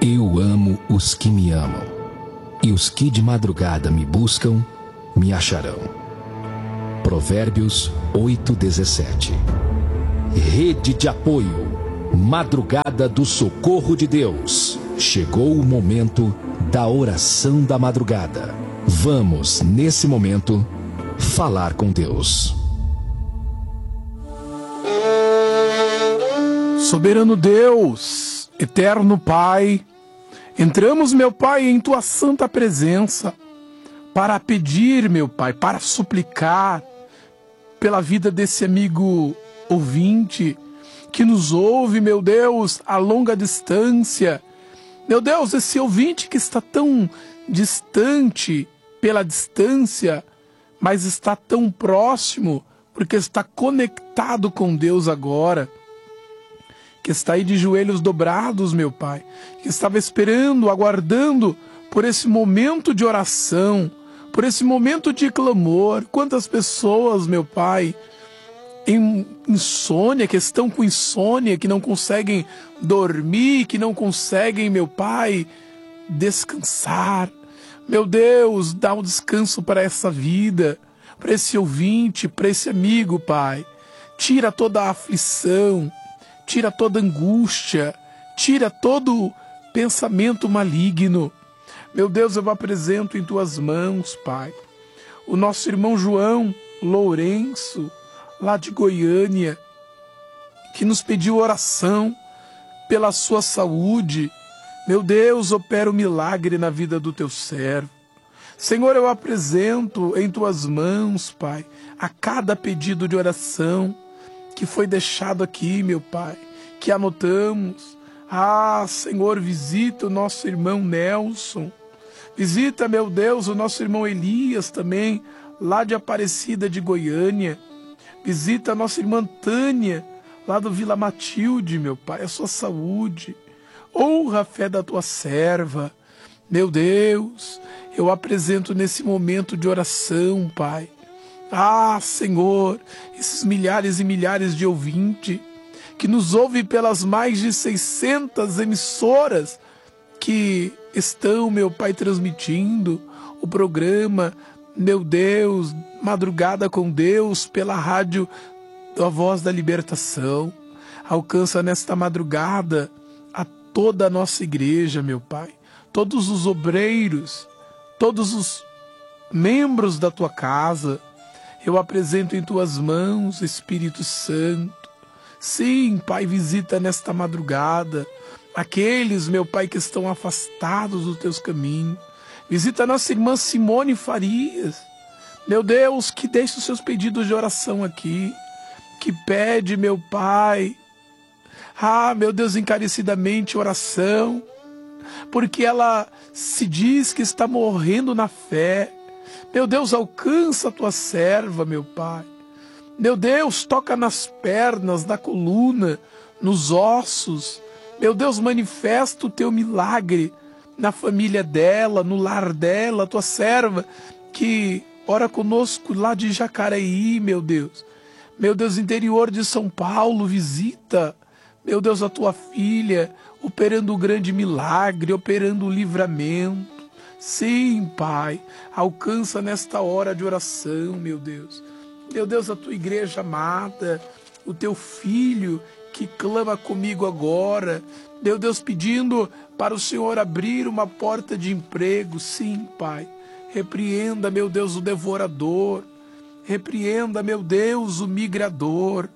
Eu amo os que me amam, e os que de madrugada me buscam, me acharão. Provérbios 8:17. Rede de apoio, madrugada do socorro de Deus. Chegou o momento da oração da madrugada. Vamos, nesse momento, falar com Deus. Soberano Deus, eterno Pai, entramos, meu Pai, em Tua santa presença para pedir, meu Pai, para suplicar pela vida desse amigo ouvinte que nos ouve, meu Deus, a longa distância. Meu Deus, esse ouvinte que está tão distante pela distância, mas está tão próximo porque está conectado com Deus agora, que está aí de joelhos dobrados, meu Pai, que estava esperando, aguardando por esse momento de oração, por esse momento de clamor. Quantas pessoas, meu Pai, em insônia, que estão com insônia, que não conseguem dormir, que não conseguem, meu Pai, descansar. Meu Deus, dá um descanso para essa vida, para esse ouvinte, para esse amigo, Pai. Tira toda a aflição, tira toda angústia, tira todo pensamento maligno. Meu Deus, eu apresento em Tuas mãos, Pai, o nosso irmão João Lourenço, lá de Goiânia, que nos pediu oração pela sua saúde. Meu Deus, opera o milagre na vida do Teu servo. Senhor, eu apresento em Tuas mãos, Pai, a cada pedido de oração que foi deixado aqui, meu Pai, que anotamos. Senhor, visita o nosso irmão Nelson. Visita, meu Deus, o nosso irmão Elias também, lá de Aparecida de Goiânia. Visita a nossa irmã Tânia, lá do Vila Matilde, meu Pai, a sua saúde. Honra a fé da Tua serva. Meu Deus, eu apresento nesse momento de oração, Pai. Senhor, esses milhares e milhares de ouvintes que nos ouvem pelas mais de 600 emissoras que estão, meu Pai, transmitindo o programa, meu Deus, Madrugada com Deus, pela rádio A Voz da Libertação. Alcança nesta madrugada a toda a nossa igreja, meu Pai, todos os obreiros, todos os membros da Tua casa. Eu apresento em Tuas mãos, Espírito Santo. Sim, Pai, visita nesta madrugada aqueles, meu Pai, que estão afastados dos Teus caminhos. Visita a nossa irmã Simone Farias. Meu Deus, que deixe os seus pedidos de oração aqui, que pede, meu Pai, meu Deus, encarecidamente oração, porque ela se diz que está morrendo na fé. Meu Deus, alcança a Tua serva, meu Pai. Meu Deus, toca nas pernas, na coluna, nos ossos. Meu Deus, manifesta o Teu milagre na família dela, no lar dela, Tua serva, que ora conosco lá de Jacareí, meu Deus. Meu Deus, interior de São Paulo, visita, meu Deus, a Tua filha, operando o grande milagre, operando o livramento. Sim, Pai, alcança nesta hora de oração, meu Deus. Meu Deus, a Tua igreja amada, o Teu filho que clama comigo agora, meu Deus, pedindo para o Senhor abrir uma porta de emprego. Sim, Pai, repreenda, meu Deus, o devorador, repreenda, meu Deus, o migrador.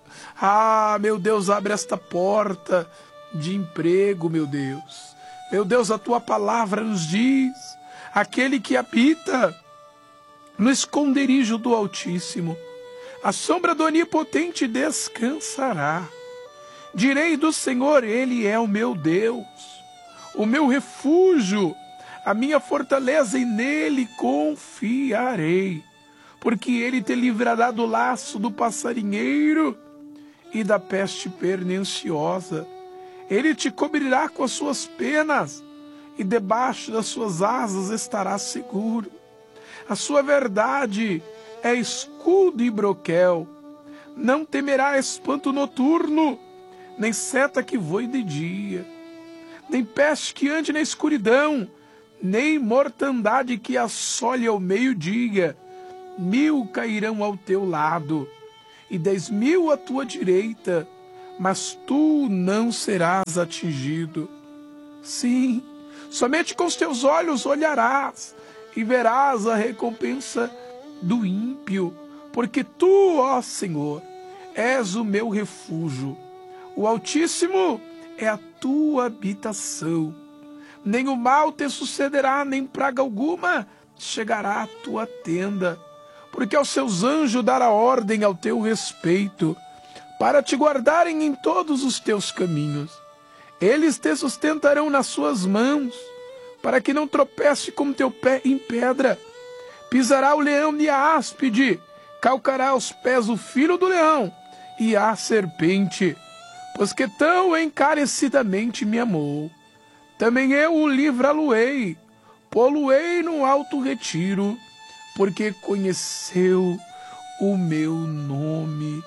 Meu Deus, abre esta porta de emprego, meu Deus. Meu Deus, a Tua palavra nos diz, aquele que habita no esconderijo do Altíssimo, a sombra do Onipotente descansará. Direi do Senhor, Ele é o meu Deus, o meu refúgio, a minha fortaleza, e nele confiarei. Porque Ele te livrará do laço do passarinheiro e da peste perniciosa. Ele te cobrirá com as suas penas, e debaixo das suas asas estarás seguro. A sua verdade é escudo e broquel. Não temerá espanto noturno, nem seta que voe de dia, nem peste que ande na escuridão, nem mortandade que assole ao meio-dia. 1000 cairão ao teu lado, e 10.000 à tua direita, mas tu não serás atingido. Sim, somente com os teus olhos olharás, e verás a recompensa do ímpio, porque tu, ó Senhor, és o meu refúgio. O Altíssimo é a tua habitação. Nem o mal te sucederá, nem praga alguma chegará à tua tenda, porque aos seus anjos dará ordem ao teu respeito, para te guardarem em todos os teus caminhos. Eles te sustentarão nas suas mãos, para que não tropece com teu pé em pedra. Pisará o leão e a áspide, calcará aos pés o filho do leão e a serpente, pois que tão encarecidamente me amou. Também eu o livrá-lo-ei, pô-lo-ei no alto retiro, porque conheceu o meu nome.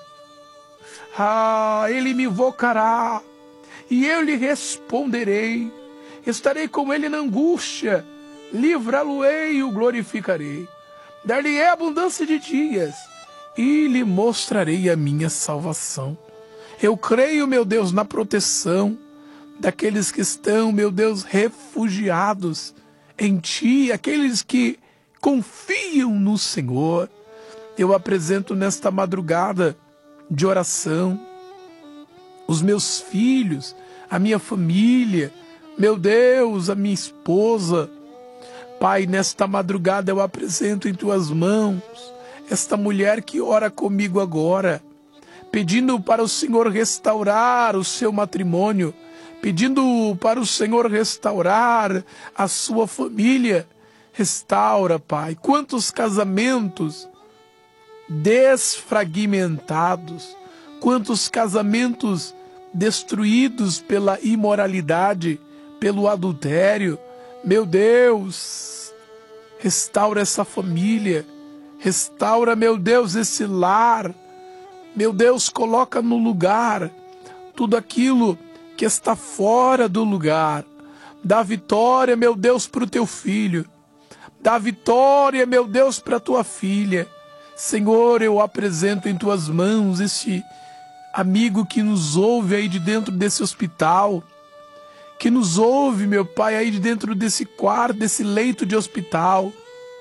Ele me invocará, e eu lhe responderei. Estarei com ele na angústia, livrá-lo-ei e o glorificarei. Dar-lhe-ei abundância de dias, e lhe mostrarei a minha salvação. Eu creio, meu Deus, na proteção daqueles que estão, meu Deus, refugiados em Ti, aqueles que confiam no Senhor. Eu apresento nesta madrugada de oração os meus filhos, a minha família, meu Deus, a minha esposa. Pai, nesta madrugada eu apresento em Tuas mãos esta mulher que ora comigo agora, pedindo para o Senhor restaurar o seu matrimônio, pedindo para o Senhor restaurar a sua família. Restaura, Pai. Quantos casamentos desfragmentados, quantos casamentos destruídos pela imoralidade, pelo adultério. Meu Deus, restaura essa família, restaura, meu Deus, esse lar. Meu Deus, coloca no lugar tudo aquilo que está fora do lugar. Dá vitória, meu Deus, para o teu filho. Dá vitória, meu Deus, para a tua filha. Senhor, eu apresento em tuas mãos este amigo que nos ouve aí de dentro desse hospital, que nos ouve, meu Pai, aí de dentro desse quarto, desse leito de hospital.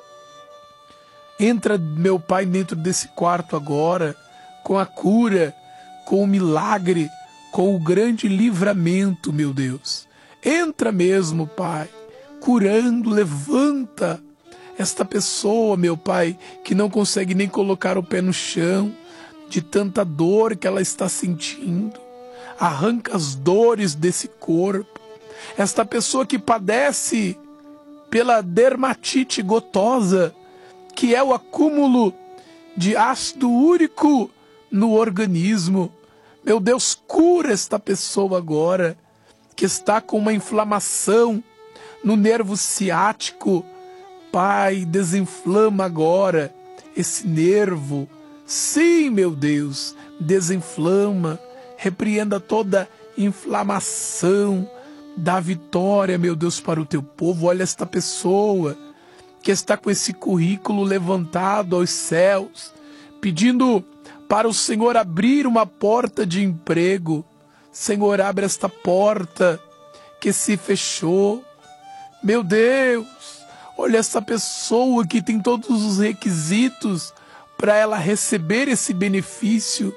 Entra, meu Pai, dentro desse quarto agora, com a cura, com o milagre, com o grande livramento, meu Deus. Entra mesmo, Pai, curando, levanta esta pessoa, meu Pai, que não consegue nem colocar o pé no chão, de tanta dor que ela está sentindo. Arranca as dores desse corpo. Esta pessoa que padece pela dermatite gotosa, que é o acúmulo de ácido úrico no organismo. Meu Deus, cura esta pessoa agora, que está com uma inflamação no nervo ciático. Pai, desinflama agora esse nervo. Sim, meu Deus, desinflama, repreenda toda inflamação, dá vitória, meu Deus, para o teu povo. Olha esta pessoa que está com esse currículo levantado aos céus, pedindo para o Senhor abrir uma porta de emprego. Senhor, abre esta porta que se fechou. Meu Deus, olha essa pessoa que tem todos os requisitos para ela receber esse benefício.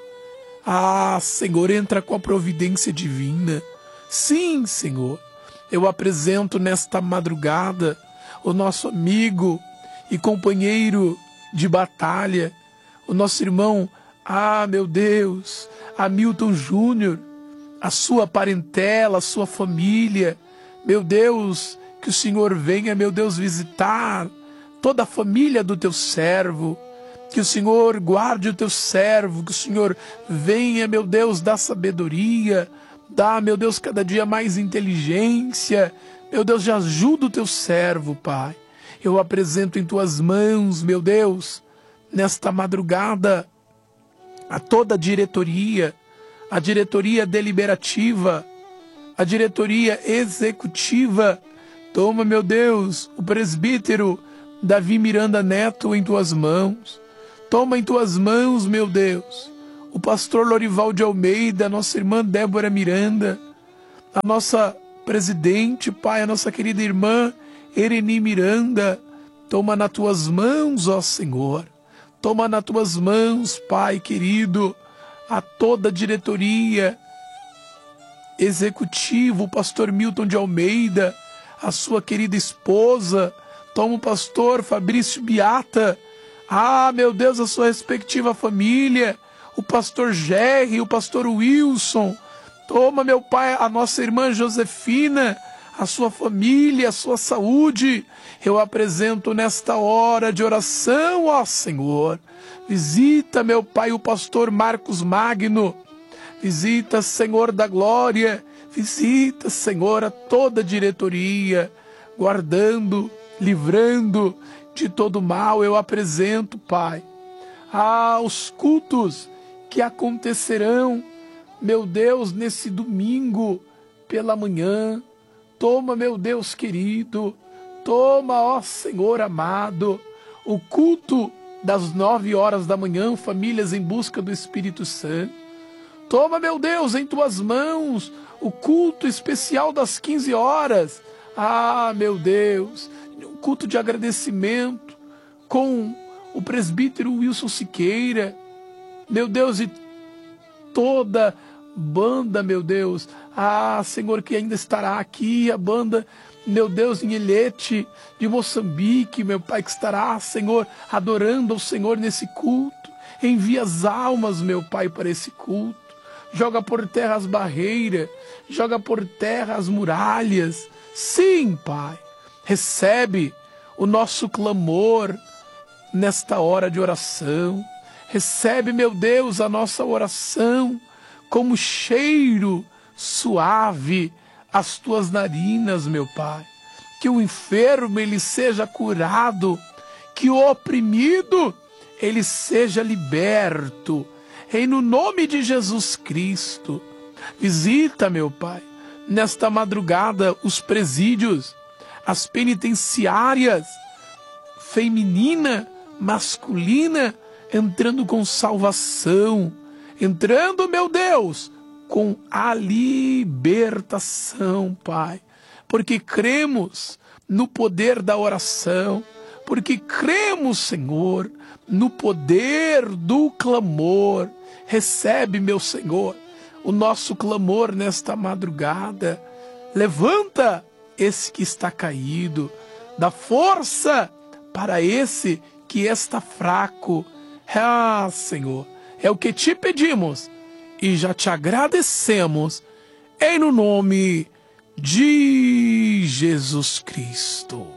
Senhor, entra com a providência divina. Sim, Senhor, eu apresento nesta madrugada o nosso amigo e companheiro de batalha, o nosso irmão, meu Deus, Hamilton Júnior, a sua parentela, a sua família. Meu Deus, que o Senhor venha, meu Deus, visitar toda a família do teu servo. Que o Senhor guarde o teu servo, que o Senhor venha, meu Deus, dar sabedoria, dá, meu Deus, cada dia mais inteligência. Meu Deus, já ajuda o teu servo, Pai. Eu apresento em tuas mãos, meu Deus, nesta madrugada, a toda a diretoria deliberativa a diretoria executiva. Toma, meu Deus, o presbítero Davi Miranda Neto em tuas mãos. Toma em tuas mãos, meu Deus, o pastor Lorival de Almeida, nossa irmã Débora Miranda, a nossa presidente, Pai, a nossa querida irmã Ereni Miranda. Toma nas tuas mãos, ó Senhor. Toma nas tuas mãos, Pai querido, a toda a diretoria executiva, o pastor Milton de Almeida, a sua querida esposa. Toma o pastor Fabrício Biata, meu Deus, a sua respectiva família, o pastor Jerry, o pastor Wilson. Toma, meu Pai, a nossa irmã Josefina, a sua família, a sua saúde. Eu apresento nesta hora de oração, ó Senhor. Visita, meu Pai, o pastor Marcos Magno. Visita, Senhor da glória. Visita, Senhor, a toda a diretoria, guardando, livrando de todo mal. Eu apresento, Pai, os cultos que acontecerão, meu Deus, nesse domingo pela manhã. Toma, meu Deus querido, toma, ó Senhor amado, o culto das 9 horas da manhã, famílias em busca do Espírito Santo. Toma, meu Deus, em tuas mãos, o culto especial das 15 horas. Meu Deus, um culto de agradecimento com o presbítero Wilson Siqueira, meu Deus, e toda banda, meu Deus, Senhor, que ainda estará aqui, a banda, meu Deus, em Ilhete, de Moçambique, meu Pai, que estará, Senhor, adorando ao Senhor nesse culto. Envia as almas, meu Pai, para esse culto. Joga por terra as barreiras, joga por terra as muralhas. Sim, Pai, recebe o nosso clamor nesta hora de oração. Recebe, meu Deus, a nossa oração como cheiro suave às tuas narinas, meu Pai. Que o enfermo ele seja curado, que o oprimido ele seja liberto. E no nome de Jesus Cristo, visita, meu Pai, nesta madrugada os presídios, as penitenciárias, feminina, masculina, entrando com salvação, entrando, meu Deus, com a libertação, Pai, porque cremos no poder da oração, porque cremos, Senhor, no poder do clamor. Recebe, meu Senhor, o nosso clamor nesta madrugada. Levanta esse que está caído, dá força para esse que está fraco. Senhor, é o que te pedimos e já te agradecemos, em no nome de Jesus Cristo.